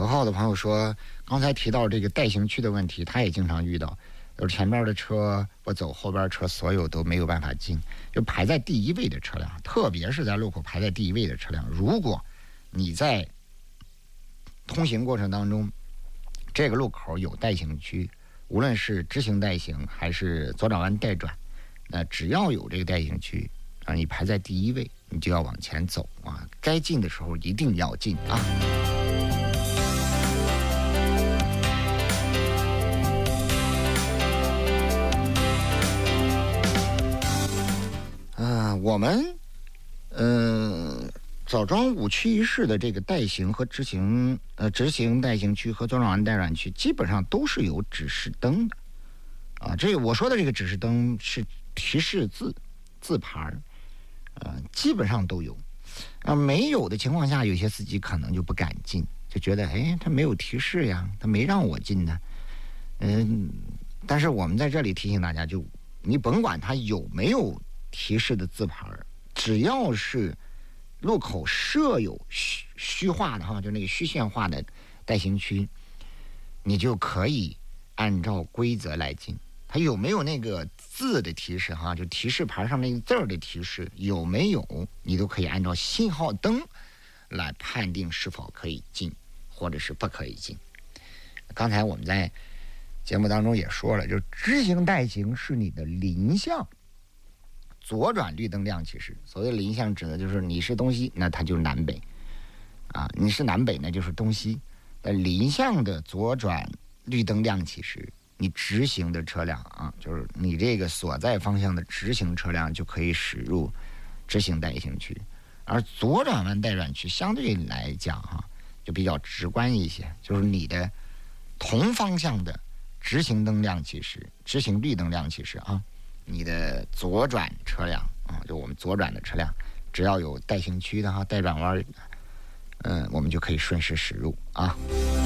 号的朋友说，刚才提到这个带行区的问题，他也经常遇到，就是前边的车不走，后边车所有都没有办法进，就排在第一位的车辆，特别是在路口排在第一位的车辆，如果你在通行过程当中，这个路口有带行区，无论是直行带行还是左转弯带转，只要有这个带行区啊，你排在第一位，你就要往前走啊，该进的时候一定要进啊。我们枣庄5区1市的这个带行和直行带行区和左转弯带转区基本上都是有指示灯的啊。这个我说的这个指示灯是提示字牌，基本上都有。没有的情况下，有些司机可能就不敢进，就觉得他没有提示呀，他没让我进呢。但是我们在这里提醒大家，就你甭管他有没有提示的字牌，只要是路口设有虚化的哈，就那个虚线化的带行区，你就可以按照规则来进。它有没有那个字的提示哈，就提示牌上那个字儿的提示有没有，你都可以按照信号灯来判定是否可以进或者是不可以进。刚才我们在节目当中也说了，就直行带行是你的邻向，左转绿灯亮起时。所谓邻向指的就是你是东西，那它就是南北啊；你是南北，那就是东西。邻向的左转绿灯亮起时，你直行的车辆啊，就是你这个所在方向的直行车辆就可以驶入直行带行区。而左转弯带转区相对来讲就比较直观一些，就是你的同方向的直行灯亮起时，直行绿灯亮起时你的左转车辆就我们左转的车辆，只要有带行区的带转弯，我们就可以顺势驶入啊。